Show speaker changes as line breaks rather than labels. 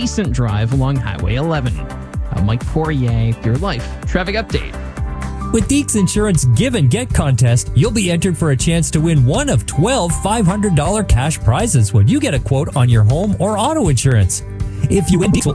decent drive along Highway 11. Mike Poirier, Your Life Traffic Update.
With Deeks Insurance Give and Get contest, you'll be entered for a chance to win one of 12 $500 cash prizes when you get a quote on your home or auto insurance. If you win, Deeks will